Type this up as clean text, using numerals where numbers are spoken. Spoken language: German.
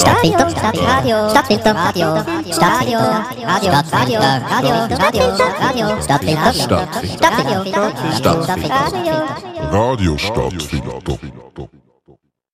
Stadtfilter, Stadtradio, Stadtfilter, Radio, Stadtfilter, Radio, Radio, Radio, Radio, Stadtfilter, Stadtfilter, Radio, Stadtfilter, Radio Stadtfilter.